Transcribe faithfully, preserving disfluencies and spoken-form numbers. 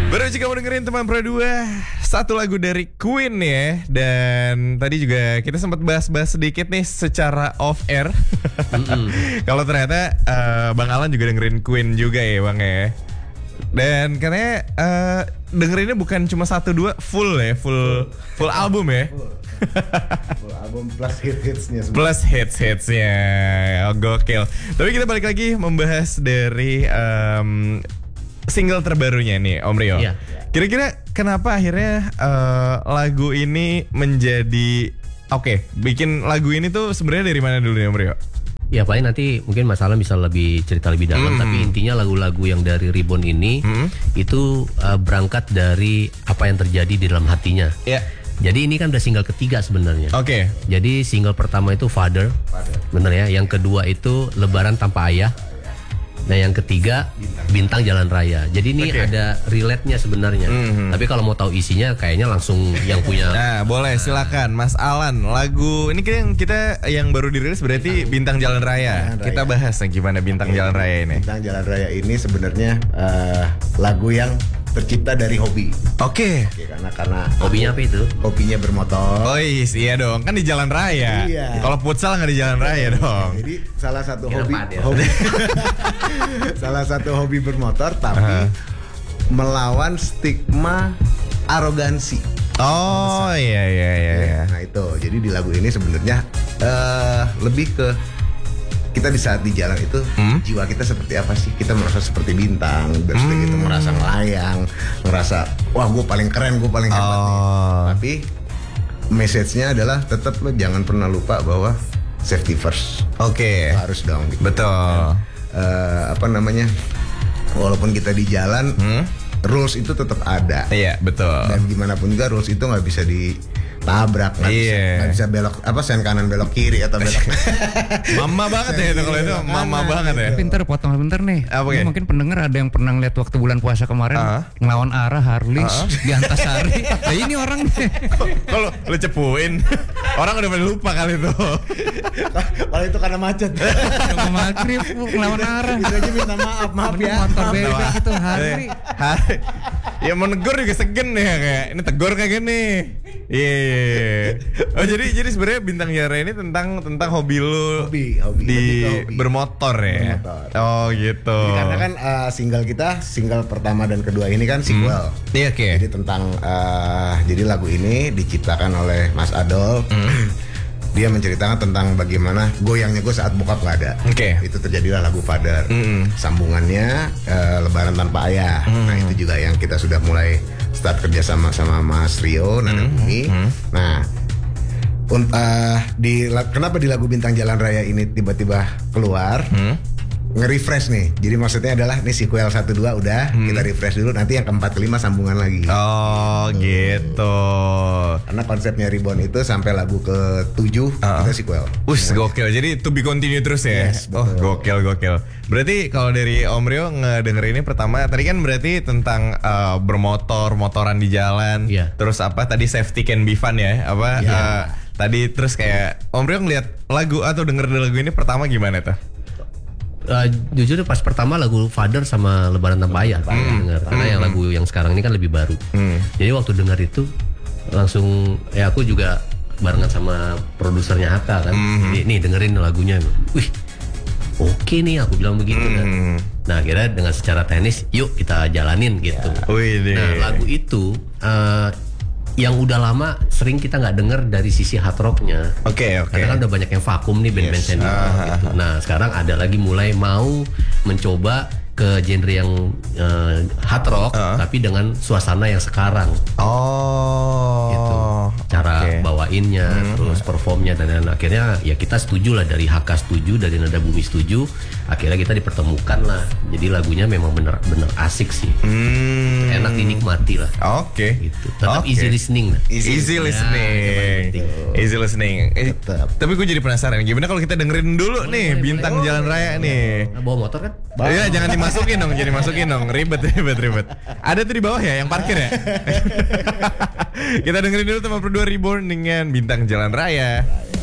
Baru aja kamu dengerin teman Pro dua, satu lagu dari Queen ya. Dan tadi juga kita sempat bahas-bahas sedikit nih secara off air. Mm-hmm. Kalau ternyata uh, Bang Alan juga dengerin Queen juga ya Bang ya. Dan katanya uh, dengerinnya bukan cuma satu dua, full ya, full full album ya. Full, full album plus hit-hitsnya semua. Plus hits-hitsnya, oh, gokil. Tapi kita balik lagi membahas dari um, single terbarunya nih Om Rio. Iya. Kira-kira kenapa akhirnya uh, lagu ini menjadi oke, okay, bikin lagu ini tuh sebenarnya dari mana dulu nih Om Rio? Ya paling nanti mungkin Mas Alan bisa lebih cerita lebih dalam, mm. tapi intinya lagu-lagu yang dari Reborn ini mm. itu uh, berangkat dari apa yang terjadi di dalam hatinya. Yeah. Jadi ini kan udah single ketiga sebenarnya. Oke. Okay. Jadi single pertama itu Father, Father. Bener ya. Yang kedua itu Lebaran Tanpa Ayah. Nah yang ketiga Bintang, Bintang Jalan Raya. Jadi ini okay. ada relate-nya sebenarnya. Mm-hmm. Tapi kalau mau tahu isinya kayaknya langsung yang punya. Nah boleh silakan Mas Alan. Lagu ini kan kita yang baru dirilis berarti Bintang Jalan Raya. Jalan Raya. Kita bahas nih gimana Bintang okay. Jalan Raya ini. Bintang Jalan Raya ini sebenarnya uh, lagu yang tercipta dari hobi. Oke. Okay. Okay, karena karena hobinya apa itu? Hobinya bermotor. Oh iya dong, kan di jalan raya. Iya. Kalau futsal nggak di jalan raya dong. Jadi salah satu hobi, hobi salah satu hobi bermotor, tapi uh-huh. melawan stigma arogansi. Oh iya iya iya. Nah itu, jadi di lagu ini sebenarnya uh, lebih ke kita di saat di jalan itu hmm? jiwa kita seperti apa sih? Kita merasa seperti bintang, terus hmm. gitu merasa melayang, merasa wah gue paling keren, gue paling hebat oh. nih. Tapi message-nya adalah tetap lo jangan pernah lupa bahwa safety first. Oke. Okay. Harus dong. Gitu. Betul. Dan, uh, apa namanya? Walaupun kita di jalan, hmm? rules itu tetap ada. Iya betul. Dan gimana pun juga rules itu nggak bisa di tabrak, nggak yeah. bisa, nggak bisa belok apa sen kanan belok kiri atau belok. Mama banget ya itu kalau itu mama banget ya. Pinter potong pinter nih. Apa ya? Mungkin pendengar ada yang pernah lihat waktu bulan puasa kemarin uh-huh. ngelawan arah Harley uh-huh. di Antasari. Nah ini orang nih. Kalau lu cepuin, orang udah pada lupa kali itu. Kalau itu karena macet. Nunggu maghrib ngelawan arah. Itu aja minta maaf, maaf ya. Motor bebek itu Harley. Ya mau negur juga segen nih kayak ini tegur kayak gini. Iya. Yeah. Oh jadi jadi sebenarnya Bintang Jalan Raya ini tentang tentang hobi lu hobi, hobi, di hobi. bermotor ya. Bermotor. Oh gitu. Jadi karena kan uh, single kita single pertama dan kedua ini kan sequel. Hmm. Iya oke. Okay. Jadi tentang uh, jadi lagu ini diciptakan oleh Mas Adol. Hmm. Dia menceritakan tentang bagaimana goyangnya gue saat bokap gak ada. Oke. Okay. Itu terjadilah lagu Father. Mm. Sambungannya uh, Lebaran Tanpa Ayah. Mm. Nah itu juga yang kita sudah mulai start kerja sama sama Mas Rio Nada mm. Bumi. Mm. Nah, un- uh, di kenapa di lagu Bintang Jalan Raya ini tiba-tiba keluar? Mm. Nge-refresh nih. Jadi maksudnya adalah nih sequel satu dua udah, hmm. kita refresh dulu, nanti yang keempat kelima sambungan lagi. Oh gitu, gitu. Karena konsepnya Reborn itu sampai lagu ke tujuh uh. kita sequel. Us gokil, jadi to be continue terus ya. Yes, oh gokil gokil. Berarti kalau dari Om Rio ngedenger ini pertama tadi kan berarti tentang uh, bermotor, motoran di jalan. Yeah. Terus apa tadi safety can be fun ya? Apa yeah. uh, tadi terus kayak Om Rio ngeliat lagu atau denger lagu ini pertama gimana tuh? Uh, jujur pas pertama lagu Father sama Lebaran Tanpa Ayah hmm. denger. Karena hmm. yang lagu yang sekarang ini kan lebih baru. Hmm. Jadi waktu dengar itu langsung ya aku juga barengan sama produsernya Haka kan. Hmm. Jadi nih dengerin lagunya. Wih. Oke nih aku bilang begitu hmm. kan. Nah akhirnya dengan secara teknis yuk kita jalanin gitu. Ya. Wih, nah lagu itu uh, yang udah lama sering kita nggak denger dari sisi hard rocknya. Oke okay, oke. Okay. Karena kan udah banyak yang vakum nih band-band yes. senior uh, gitu. Nah sekarang ada lagi mulai mau mencoba ke genre yang uh, hard rock uh. tapi dengan suasana yang sekarang. Oh. Gitu. Cara okay. bawainnya, hmm. terus performnya dan, dan akhirnya ya kita setuju lah dari H K setuju, dari Nada Bumi setuju. Akhirnya kita dipertemukan lah. Jadi lagunya memang bener-bener asik sih. Hmm. Enak dinikmati lah. Oke. Okay. Gitu. Tetap okay. easy listening lah. Easy, easy listening. Ya, easy listening. Eh, tapi gue jadi penasaran gimana kalau kita dengerin dulu boleh, nih boleh, Bintang boleh. Jalan Raya oh, nih. Nah, bawa motor kan? Iya, jangan dimasukin dong, jadi masukin dong. Ribet ribet ribet. Ada tuh di bawah ya yang parkir ya. Kita dengerin dulu teman berdua Reborn dengan Bintang Jalan Raya.